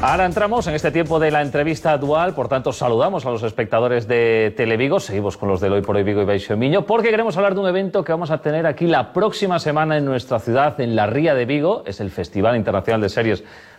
Ahora entramos en este tiempo de la entrevista dual, por tanto saludamos a los espectadores de Televigo, seguimos con los del Hoy por Hoy Vigo y Baixo Miño, porque queremos hablar de un evento que vamos a tener aquí la próxima semana en nuestra ciudad, en la Ría de Vigo, es el Festival Internacional de Series